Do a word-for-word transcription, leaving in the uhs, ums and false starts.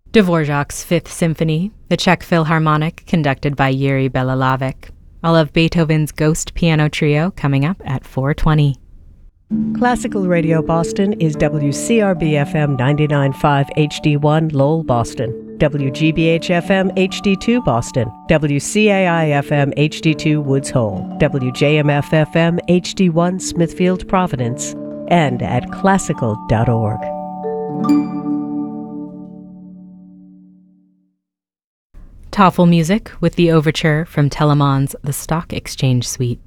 Dvorak's Fifth Symphony, the Czech Philharmonic, conducted by Yuri Belalavik. All of Beethoven's Ghost Piano Trio coming up at four twenty. Classical Radio Boston is W C R B F M ninety-nine point five H D one Lowell, Boston, W G B H F M H D two Boston, W C A I F M H D two Woods Hole, W J M F F M H D one Smithfield, Providence, and at classical dot org. Toffel music with the overture from Telemann's The Stock Exchange Suite.